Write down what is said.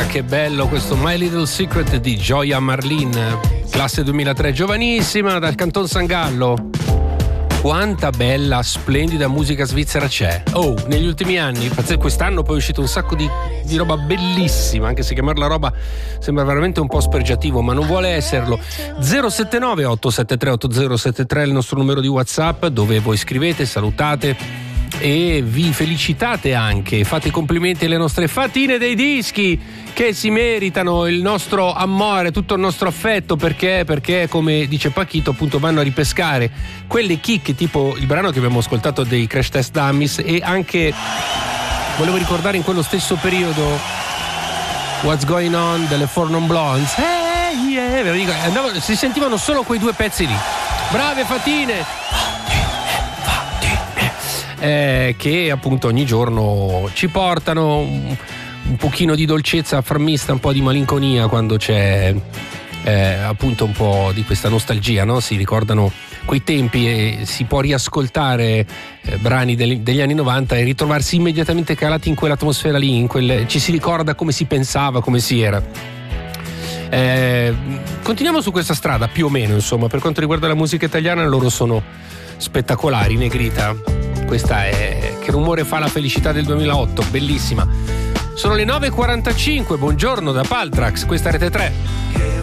che bello questo My Little Secret di Gioia Marlin, classe 2003, giovanissima, dal Canton San Gallo. Quanta bella, splendida musica svizzera c'è. Oh, negli ultimi anni, quest'anno poi è uscito un sacco di roba bellissima, anche se chiamarla roba sembra veramente un po' spregiativo, ma non vuole esserlo. 079 873 8073 è il nostro numero di WhatsApp, dove voi scrivete, salutate e vi felicitate anche, fate complimenti alle nostre fatine dei dischi che si meritano il nostro amore, tutto il nostro affetto, perché come dice Pachito, appunto, vanno a ripescare quelle chicche, tipo il brano che abbiamo ascoltato dei Crash Test Dummies, e anche volevo ricordare in quello stesso periodo What's Going On delle Four Non Blondes. Si sentivano solo quei due pezzi lì. Brave fatine! Che appunto ogni giorno ci portano un pochino di dolcezza frammista, un po' di malinconia quando c'è appunto un po' di questa nostalgia, no? Si ricordano quei tempi e si può riascoltare brani degli anni 90 e ritrovarsi immediatamente calati in quell'atmosfera lì, ci si ricorda come si pensava, come si era. Continuiamo su questa strada più o meno, insomma, per quanto riguarda la musica italiana loro sono spettacolari. Negrita, questa è Che rumore fa la felicità del 2008, bellissima. Sono le 9.45, buongiorno da Paltrax, questa Rete 3.